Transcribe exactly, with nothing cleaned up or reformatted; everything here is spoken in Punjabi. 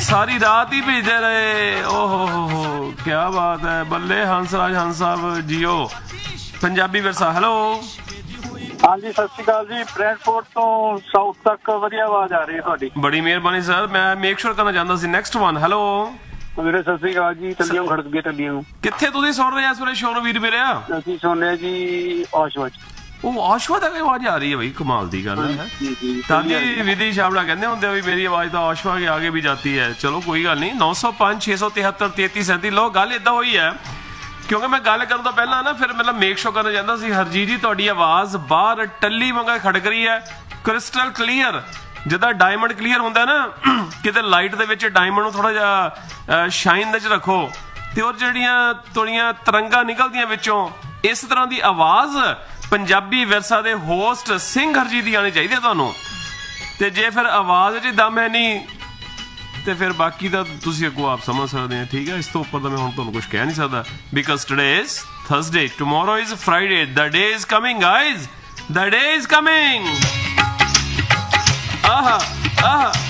ਸਾਰੀ ਰਾਤ ਹੀ ਭੇਜਦੇ ਰਹੇ। ਓਹ ਹੋ ਕਿਆ ਬਾਤ ਹੈ, ਬੱਲੇ ਹੰਸਰਾਜ ਹੰਸ ਸਾਹਿਬ ਜੀਓ। ਪੰਜਾਬੀ ਵਿਰਸਾ। ਹੈਲੋ ਹਾਂਜੀ ਸਤਿ ਸ਼੍ਰੀ ਅਕਾਲ ਜੀ। ਬ੍ਰੈਡਫੋਰਡ ਤੋਂ ਸਾਊਥ ਤੱਕ ਵਧੀਆ ਆਵਾਜ਼ ਆ ਰਹੀ ਹੈ ਤੁਹਾਡੀ। ਬੜੀ ਮਿਹਰਬਾਨੀ ਸਰ, ਮੈਂ ਮੇਕ ਸ਼ੋਰ ਕਰਨਾ ਚਾਹੁੰਦਾ ਸੀ। Next one. ਹੈਲੋ ਵੀਰੇ ਸਤਿ ਸ਼੍ਰੀ ਅਕਾਲ ਜੀ। ਟੱਲੀਆਂ ਖੜਕ ਗਏ ਟੱਲੀਆਂ। ਕਿੱਥੇ ਤੁਸੀਂ ਸੁਣ ਰਹੇ ਇਸ ਵੇਲੇ ਸ਼ੋਅ ਨੂੰ ਵੀਰ ਮੇਰਿਆ? ਅਸੀਂ ਸੁਣਿਆ ਜੀ ਆਸ਼ਵਾ ਚ। ਉਹ ਆਸ਼ਵਾ ਤੱਕ ਆਵਾਜ਼ ਆ ਰਹੀ ਹੈ ਬਈ, ਕਮਾਲ ਦੀ ਗੱਲ ਹੈ। ਦਾਦੀ ਵਿਧੀ ਛਾਬੜਾ ਕਹਿੰਦੇ ਹੁੰਦੇ ਵੀ ਮੇਰੀ ਆਵਾਜ਼ ਤਾਂ ਆਸ਼ਵਾ ਕੇ ਆਗੇ ਵੀ ਜਾਤੀ ਹੈ। ਚਲੋ ਕੋਈ ਗੱਲ ਨਹੀਂ। ਨੌ ਸੌ ਪੰਜ ਛੇ ਸੌ ਤਿਹੱਤਰ ਤੇਤੀ ਸੈਂਤੀ ਲੋ। ਗੱਲ ਏਦਾਂ ਹੋਈ ਹੈ ਕਿਉਂਕਿ ਮੈਂ ਗੱਲ ਕਰਨ ਤੋਂ ਪਹਿਲਾਂ ਨਾ ਫਿਰ ਮਤਲਬ ਮੇਕ ਸ਼ੋ ਕਰਨਾ ਚਾਹੁੰਦਾ ਸੀ। ਹਰਜੀਤ ਜੀ ਤੁਹਾਡੀ ਆਵਾਜ਼ ਬਾਹਰ ਟੱਲੀ ਵਾਂਗਾ ਖੜਕ ਰਹੀ ਹੈ, ਕ੍ਰਿਸਟਲ ਕਲੀਅਰ। ਜਿੱਦਾਂ ਡਾਇਮੰਡ ਕਲੀਅਰ ਹੁੰਦਾ ਨਾ, ਕਿਤੇ ਲਾਈਟ ਦੇ ਵਿੱਚ ਡਾਇਮੰਡ ਨੂੰ ਥੋੜਾ ਜਿਹਾ ਸ਼ਾਈਨ ਦੇ ਚ ਰੱਖੋ ਤੇ ਉਹ ਜਿਹੜੀਆਂ ਥੋੜੀਆਂ ਤਰੰਗਾਂ ਨਿਕਲਦੀਆਂ ਵਿੱਚੋਂ, ਇਸ ਤਰ੍ਹਾਂ ਦੀ ਆਵਾਜ਼ ਪੰਜਾਬੀ ਵਿਰਸਾ ਦੇ ਹੋਸਟ ਸਿੰਘ ਹਰਜੀਤ ਦੀ ਆਉਣੀ ਚਾਹੀਦੀ ਹੈ ਤੁਹਾਨੂੰ। ਤੇ ਜੇ ਫਿਰ ਆਵਾਜ਼ 'ਚ ਦਮ ਹੈ ਨਹੀਂ ਤੇ ਫਿਰ ਬਾਕੀ ਦਾ ਤੁਸੀਂ ਅੱਗੋਂ ਆਪ ਸਮਝ ਸਕਦੇ ਆ। ਠੀਕ ਹੈ, ਇਸ ਤੋਂ ਉੱਪਰ ਤਾਂ ਮੈਂ ਹੁਣ ਤੁਹਾਨੂੰ ਕੁਝ ਕਹਿ ਨਹੀਂ ਸਕਦਾ। Because today is Thursday, tomorrow is Friday, the day is coming guys, the day is coming. ਆਹਾ ਆਹਾ